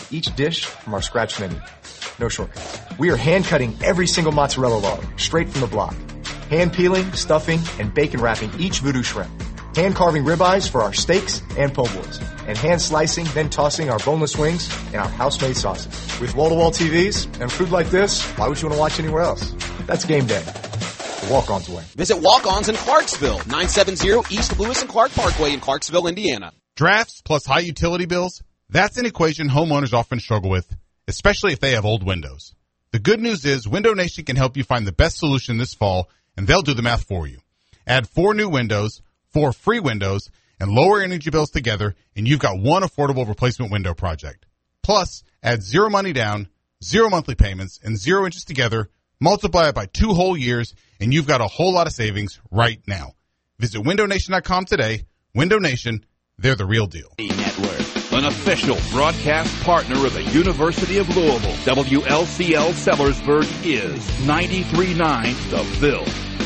each dish from our scratch menu. No shortcuts. We are hand-cutting every single mozzarella log, straight from the block. Hand-peeling, stuffing, and bacon wrapping each voodoo shrimp. Hand-carving ribeyes for our steaks and po' boys. And hand-slicing, then tossing our boneless wings in our house-made sauces. With wall-to-wall TVs and food like this, why would you want to watch anywhere else? That's game day. The Walk-Ons way. Visit Walk-Ons in Clarksville, 970 East Lewis and Clark Parkway in Clarksville, Indiana. Drafts plus high utility bills, that's an equation homeowners often struggle with, especially if they have old windows. The good news is Window Nation can help you find the best solution this fall, and they'll do the math for you. Add 4 new windows, 4 free windows, and lower energy bills together, and you've got one affordable replacement window project. Plus, add 0 money down, 0 monthly payments, and 0 interest together, multiply it by 2 whole years, and you've got a whole lot of savings right now. Visit WindowNation.com today. Window Nation, they're the real deal. Network, an official broadcast partner of the University of Louisville. WLCL Sellersburg is 93.9 The Ville.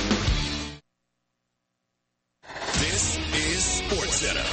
This is SportsCenter.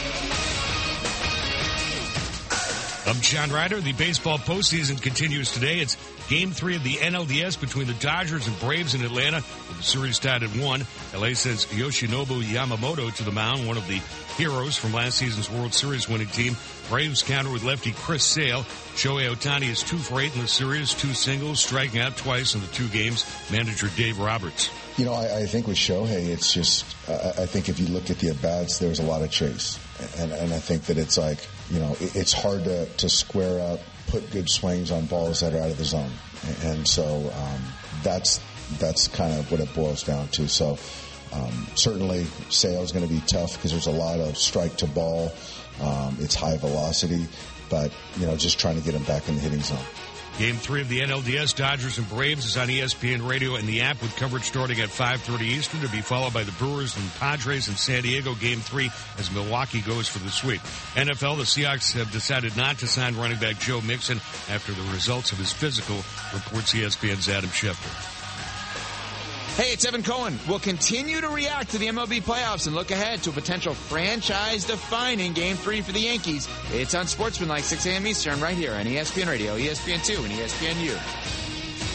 I'm John Ryder. The baseball postseason continues today. It's Game 3 of the NLDS between the Dodgers and Braves in Atlanta. The series tied at 1. LA sends Yoshinobu Yamamoto to the mound, one of the heroes from last season's World Series winning team. Braves counter with lefty Chris Sale. Shohei Ohtani is 2 for 8 in the series, 2 singles, striking out twice in the 2 games. Manager Dave Roberts. You know, I think with Shohei, it's just, I think if you look at the at-bats, there was a lot of chase. And I think that it's like, you know, it's hard to square up, put good swings on balls that are out of the zone. And so that's kind of what it boils down to. So certainly Sale's going to be tough because there's a lot of strike to ball. It's high velocity. But, you know, just trying to get him back in the hitting zone. Game 3 of the NLDS, Dodgers and Braves, is on ESPN Radio and the app with coverage starting at 5:30 Eastern to be followed by the Brewers and Padres in San Diego. Game 3 as Milwaukee goes for the sweep. NFL, the Seahawks have decided not to sign running back Joe Mixon after the results of his physical, reports ESPN's Adam Schefter. Hey, it's Evan Cohen. We'll continue to react to the MLB playoffs and look ahead to a potential franchise-defining Game 3 for the Yankees. It's on Sportsmanlike, 6 a.m. Eastern, right here on ESPN Radio, ESPN2, and ESPNU.